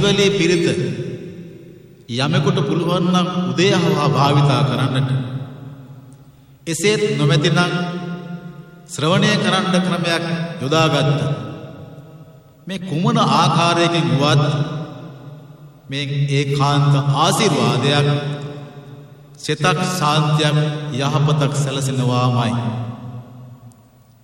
වලේ පිරිත යමෙකුට පුළුවන් නම් උදේහවා භාවිතා කරන්නට එසේත් නොමැතිනම් ශ්‍රවණය කරන්න ක්‍රමයක් යොදාගත්ත මේ කුමන ආකාරයකින් වුවත් මේ ඒකාන්ත ආශිර්වාදයක් සිතක් සාන්තියක් යහපතක් සැලසෙනවාමයි